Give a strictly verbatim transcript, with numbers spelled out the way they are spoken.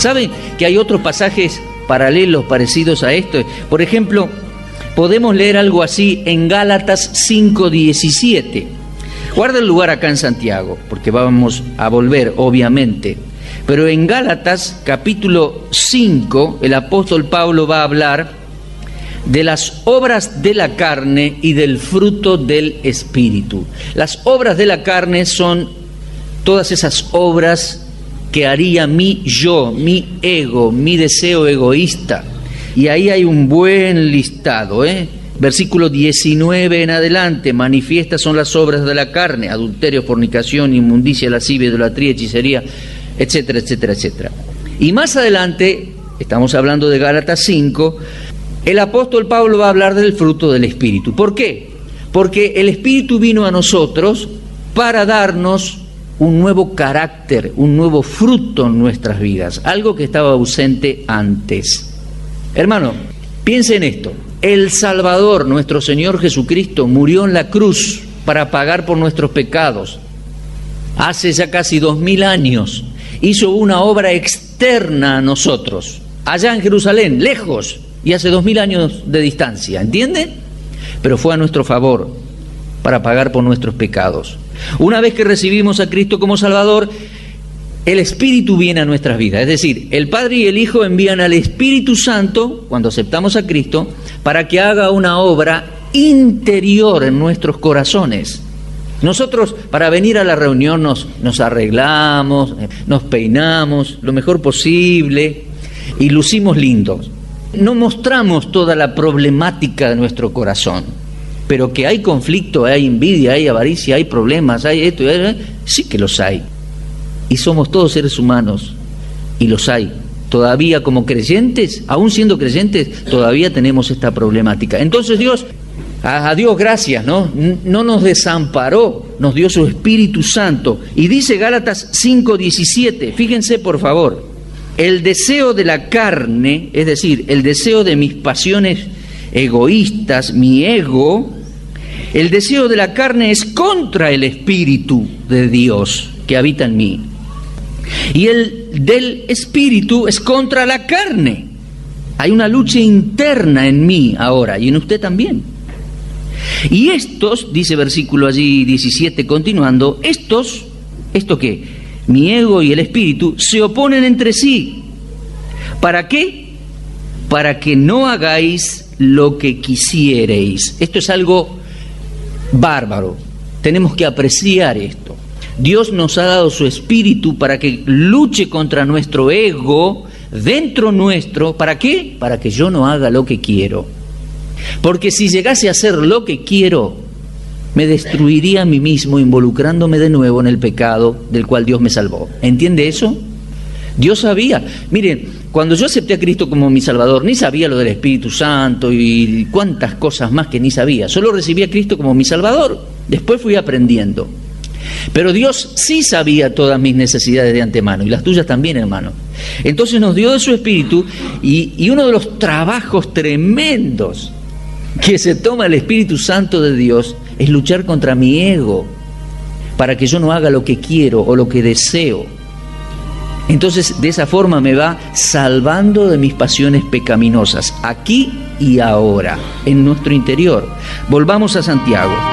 ¿Saben que hay otros pasajes paralelos, parecidos a esto? Por ejemplo, podemos leer algo así en Gálatas cinco diecisiete. Guarda el lugar acá en Santiago, porque vamos a volver, obviamente. Pero en Gálatas capítulo cinco, el apóstol Pablo va a hablar de las obras de la carne y del fruto del Espíritu. Las obras de la carne son todas esas obras que haría mi yo, mi ego, mi deseo egoísta. Y ahí hay un buen listado, ¿eh? Versículo diecinueve en adelante: manifiestas son las obras de la carne, adulterio, fornicación, inmundicia, lascivia, idolatría, hechicería, etcétera, etcétera, etcétera. Y más adelante, estamos hablando de Gálatas cinco, el apóstol Pablo va a hablar del fruto del Espíritu. ¿Por qué? Porque el Espíritu vino a nosotros para darnos un nuevo carácter, un nuevo fruto en nuestras vidas, algo que estaba ausente antes. Hermano, piense en esto: el Salvador, nuestro Señor Jesucristo, murió en la cruz para pagar por nuestros pecados. Hace ya casi dos mil años hizo una obra externa a nosotros, allá en Jerusalén, lejos, y hace dos mil años de distancia, ¿entiende? Pero fue a nuestro favor para pagar por nuestros pecados. Una vez que recibimos a Cristo como Salvador, el Espíritu viene a nuestras vidas. Es decir, el Padre y el Hijo envían al Espíritu Santo, cuando aceptamos a Cristo, para que haga una obra interior en nuestros corazones. Nosotros, para venir a la reunión, nos, nos arreglamos, nos peinamos lo mejor posible y lucimos lindos. No mostramos toda la problemática de nuestro corazón, pero que hay conflicto, hay envidia, hay avaricia, hay problemas, hay esto, hay, sí que los hay. Y somos todos seres humanos, y los hay. Todavía como creyentes, aún siendo creyentes, todavía tenemos esta problemática. Entonces Dios, a Dios gracias, ¿no? No nos desamparó, nos dio su Espíritu Santo. Y dice Gálatas cinco diecisiete, fíjense por favor: el deseo de la carne, es decir, el deseo de mis pasiones egoístas, mi ego, el deseo de la carne es contra el Espíritu de Dios que habita en mí. Y el del Espíritu es contra la carne. Hay una lucha interna en mí ahora, y en usted también. Y estos, dice versículo allí diecisiete, continuando, estos, ¿esto qué? Mi ego y el Espíritu se oponen entre sí. ¿Para qué? Para que no hagáis lo que quisiereis. Esto es algo bárbaro. Tenemos que apreciar esto. Dios nos ha dado su Espíritu para que luche contra nuestro ego dentro nuestro. ¿Para qué? Para que yo no haga lo que quiero. Porque si llegase a hacer lo que quiero, me destruiría a mí mismo, involucrándome de nuevo en el pecado del cual Dios me salvó. ¿Entiende eso? Dios sabía. Miren, cuando yo acepté a Cristo como mi Salvador, ni sabía lo del Espíritu Santo y cuántas cosas más que ni sabía. Solo recibí a Cristo como mi Salvador. Después fui aprendiendo. Pero Dios sí sabía todas mis necesidades de antemano, y las tuyas también, hermano. Entonces nos dio de su Espíritu, y, y uno de los trabajos tremendos que se toma el Espíritu Santo de Dios es luchar contra mi ego, para que yo no haga lo que quiero o lo que deseo. Entonces, de esa forma me va salvando de mis pasiones pecaminosas, aquí y ahora, en nuestro interior. Volvamos a Santiago.